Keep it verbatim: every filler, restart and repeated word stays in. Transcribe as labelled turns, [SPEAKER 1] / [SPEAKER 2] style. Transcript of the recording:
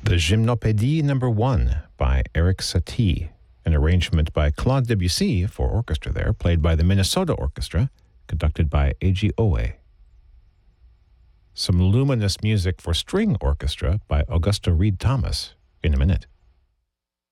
[SPEAKER 1] The Gymnopédie Number One by Eric Satie, an arrangement by Claude Debussy for orchestra there, played by the Minnesota Orchestra, conducted by Eiji Oe. Some luminous music for string orchestra by Augusta Reed Thomas in a minute.